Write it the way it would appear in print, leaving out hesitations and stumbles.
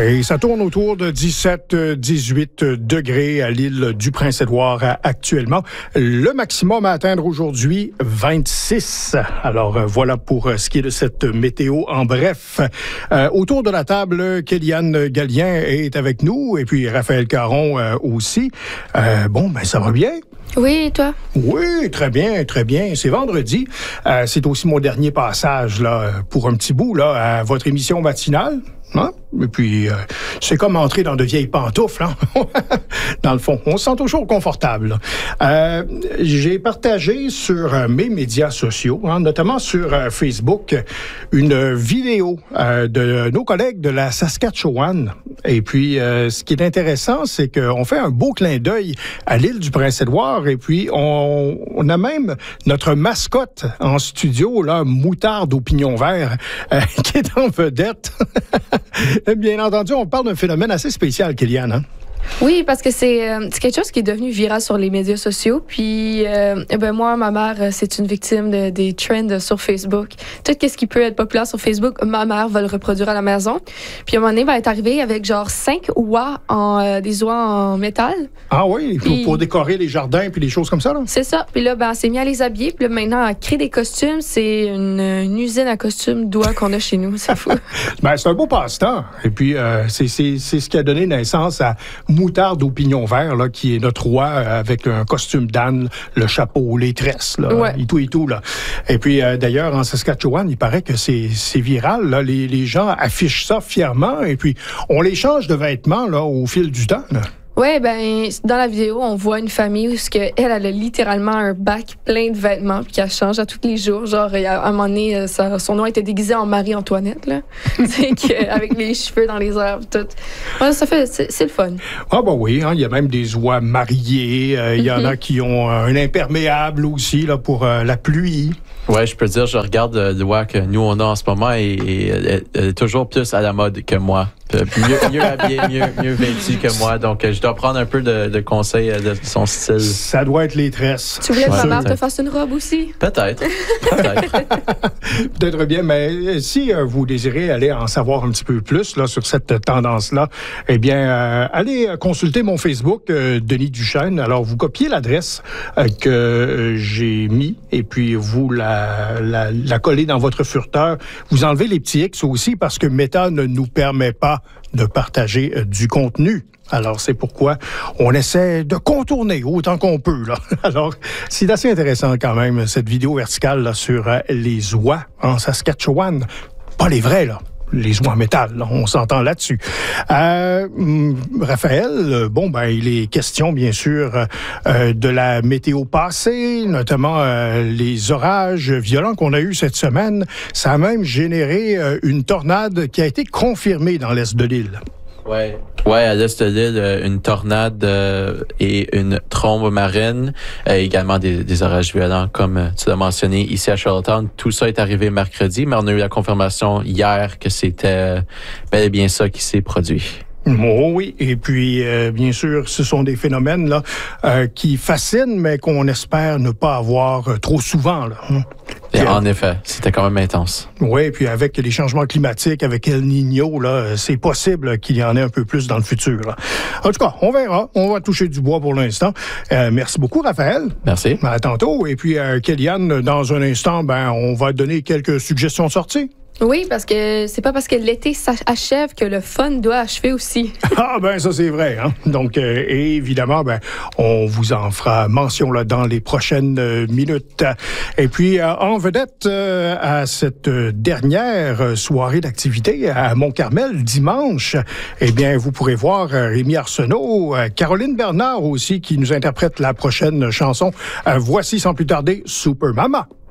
Et ça tourne autour de 17-18 degrés à l'île du Prince-Édouard actuellement. Le maximum à atteindre aujourd'hui, 26. Alors voilà pour ce qui est de cette météo en bref. Autour de la table, Kéliane Gallien est avec nous et puis Raphaël Caron aussi. Ça va bien? Oui, et toi? Oui, très bien, très bien. C'est vendredi. C'est aussi mon dernier passage là pour un petit bout là à votre émission matinale. Hein? Et puis, c'est comme entrer dans de vieilles pantoufles, hein? Dans le fond. On se sent toujours confortable. J'ai partagé sur mes médias sociaux, hein, notamment sur Facebook, une vidéo de nos collègues de la Saskatchewan. Et puis, ce qui est intéressant, c'est qu'on fait un beau clin d'œil à l'île du Prince-Édouard. Et puis, on a même notre mascotte en studio, là, Moutarde au pignon vert, qui est en vedette. Bien entendu, on parle d'un phénomène assez spécial, Kéliane, hein? Oui, parce que c'est quelque chose qui est devenu viral sur les médias sociaux. Puis, moi, ma mère, c'est une victime des trends sur Facebook. Tout ce qui peut être populaire sur Facebook, ma mère va le reproduire à la maison. Puis, à un moment donné, elle va être arrivée avec genre 5 oies des oies en métal. Ah oui, pour décorer les jardins puis des choses comme ça, là? C'est ça. Puis là, elle s'est mise à les habiller. Puis là, maintenant, elle crée des costumes. C'est une usine à costumes d'oies qu'on a chez nous. C'est fou. C'est un beau passe-temps. Et puis, c'est ce qui a donné naissance à Moutarde au pignon vert, là, qui est notre roi avec un costume d'âne, le chapeau, les tresses, là, ouais. et tout, là. Et puis, d'ailleurs, en Saskatchewan, il paraît que c'est viral, là. Les gens affichent ça fièrement, et puis on les change de vêtements, là, au fil du temps, là. Oui, dans la vidéo, on voit une famille où elle a littéralement un bac plein de vêtements puis qu'elle change à tous les jours. Genre, à un moment donné, son nom était déguisé en Marie-Antoinette, là. Avec les cheveux dans les airs tout. Ouais, c'est le fun. Ah oui, hein, il y a même des oies mariées. Il y en a qui ont un imperméable aussi, là, pour la pluie. Ouais, je peux dire, je regarde l'oie que nous on a en ce moment et elle est toujours plus à la mode que moi. Mieux habillée, mieux vêtue que moi. Donc, je dois prendre un peu de conseils de son style. Ça doit être les tresses. Tu voulais que ma mère te fasse une robe aussi? Peut-être. Peut-être bien, mais si vous désirez aller en savoir un petit peu plus là, sur cette tendance-là, eh bien, allez consulter mon Facebook, Denis Duchesne. Alors, vous copiez l'adresse que j'ai mis et puis vous la collez dans votre furteur. Vous enlevez les petits X aussi parce que Meta ne nous permet pas de partager du contenu. Alors, c'est pourquoi on essaie de contourner autant qu'on peut, là. Alors, c'est assez intéressant quand même, cette vidéo verticale là, sur les oies en Saskatchewan. Pas les vrais, là. Les oies en métal, là, on s'entend là-dessus. Raphaël, il est question, bien sûr, de la météo passée, notamment les orages violents qu'on a eus cette semaine. Ça a même généré une tornade qui a été confirmée dans l'est de l'île. Ouais, à l'est de l'île, une tornade et une trombe marine, également des orages violents, comme tu l'as mentionné ici à Charlottetown. Tout ça est arrivé mercredi, mais on a eu la confirmation hier que c'était bel et bien ça qui s'est produit. Oh oui, et puis bien sûr, ce sont des phénomènes là qui fascinent, mais qu'on espère ne pas avoir trop souvent, là. Et en effet, c'était quand même intense. Oui, puis avec les changements climatiques, avec El Niño, là, c'est possible qu'il y en ait un peu plus dans le futur, là. En tout cas, on verra. On va toucher du bois pour l'instant. Merci beaucoup, Raphaël. Merci. À tantôt. Et puis, Kéliane, dans un instant, on va donner quelques suggestions de sortie. Oui, parce que c'est pas parce que l'été s'achève que le fun doit achever aussi. Ça c'est vrai, hein. Donc évidemment, on vous en fera mention là dans les prochaines minutes. Et puis en vedette à cette dernière soirée d'activité à Mont-Carmel dimanche, eh bien vous pourrez voir Rémi Arsenault, Caroline Bernard aussi qui nous interprète la prochaine chanson. Voici sans plus tarder Super Mama.